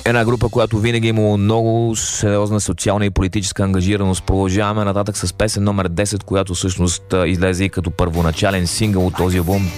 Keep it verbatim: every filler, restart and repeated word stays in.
Една група, която винаги е имала много сериозна социална и политическа ангажираност. Продължаваме нататък с песен номер десет, която всъщност излезе и като първоначален сингъл от този албум